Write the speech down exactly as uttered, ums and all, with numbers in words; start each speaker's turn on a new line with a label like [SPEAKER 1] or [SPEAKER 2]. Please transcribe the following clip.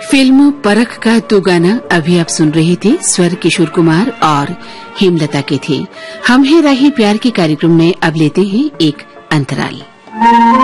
[SPEAKER 1] Film परख का दो गाना अभी आप सुन रहे थे। स्वर किशोर कुमार और हेमलता के थे। हम है राही प्यार के कार्यक्रम में अब लेते हैं एक अंतराल।